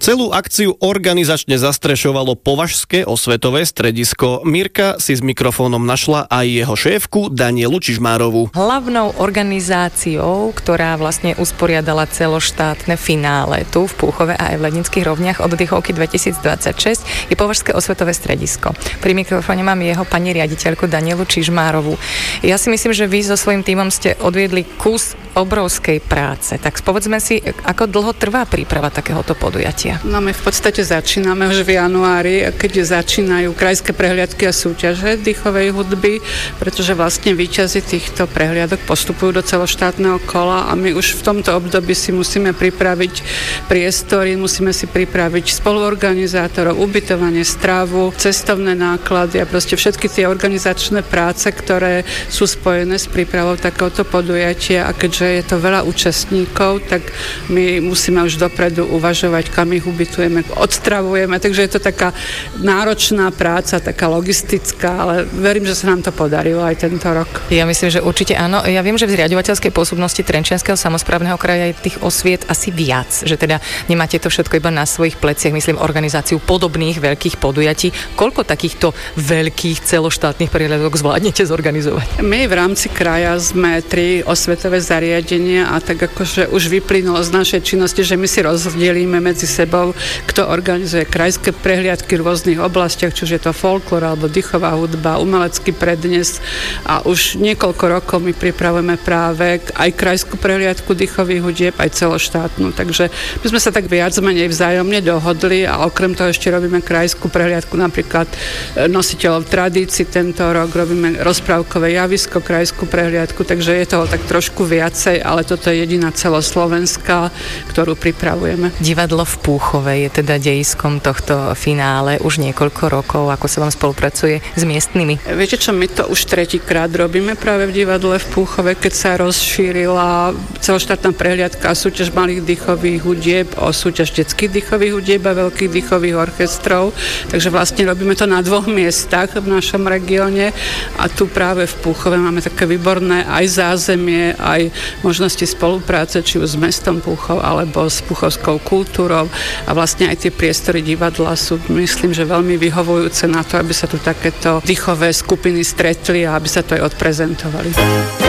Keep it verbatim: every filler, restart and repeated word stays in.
Celú akciu organizačne zastrešovalo Považské osvetové stredisko. Mirka si s mikrofónom našla aj jeho šéfku Danielu Čižmárovú. Hlavnou organizáciou, ktorá vlastne usporiadala celoštátne finále tu v Púchove a aj v Lednických rovniach oddychovky dvetisícdvadsaťšesť je Považské osvetové stredisko. Pri mikrofóne mám jeho pani riaditeľku Danielu Čižmárovú. Ja si myslím, že vy so svojím tímom ste odviedli kus obrovskej práce. Tak povedzme si, ako dlho trvá príprava takéhoto podujatia? No my v podstate začíname už v januári, keď začínajú krajské prehliadky a súťaže dýchovej hudby, pretože vlastne víťazi týchto prehliadok postupujú do celoštátneho kola a my už v tomto období si musíme pripraviť priestory, musíme si pripraviť spoluorganizátorov, ubytovanie, stravu, cestovné náklady a proste všetky tie organizačné práce, ktoré sú spojené s prípravou takéhoto podujatia, a keďže je to veľa účastníkov, tak my musíme už dopredu uvažovať, kam ich ubytujeme, odstravujeme, takže je to taká náročná práca, taká logistická, ale verím, že sa nám to podarilo aj tento rok. Ja myslím, že určite áno. Ja viem, že v zriaďovateľskej pôsobnosti Trenčianskeho samosprávneho kraja je tých osviet asi viac, že teda nemáte to všetko iba na svojich pleciach, myslím organizáciu podobných veľkých podujatí. Koľko takýchto veľkých celoštátnych prehliadok zvládnete zorganizovať? My v rámci kraja sme tri osvetové zariadenia a tak akože už vyplynulo z našej činnosti, že my si rozdelíme medzi sebou, kto organizuje krajské prehliadky v rôznych oblastiach, či už je to folklór alebo dýchová hudba, umelecký prednes a už niekoľko rokov my pripravujeme práve aj krajskú prehliadku dýchových hudieb, aj celoštátnu. Takže my sme sa tak viac menej vzájomne dohodli a okrem toho ešte robíme krajskú prehliadku napríklad nositeľov tradícií. Tento rok robíme rozprávkové javisko, krajskú prehliadku, takže je toho tak trošku viacej, ale toto je jediná celoslovenská, ktorú pripravujeme. Divadlo v Púchove je teda dejiskom tohto finále už niekoľko rokov, ako sa vám spolupracuje s miestnymi. Viete čo, my to už tretíkrát robíme práve v divadle v Púchove, keď sa rozšírila celoštátna prehliadka a súťaž malých dýchových hudieb o súťaž detských dýchových hudieb a veľkých dýchových orchestrov. Takže vlastne robíme to na dvoch miestach v našom regióne a tu práve v Púchove máme také výborné aj zázemie, aj možnosti spolupráce, či už s mestom Púchov alebo s púchovskou kultúrou a vlastne aj tie priestory divadla sú, myslím, že veľmi vyhovujúce na to, aby sa tu takéto dýchové skupiny stretli a aby sa to aj odprezentovali.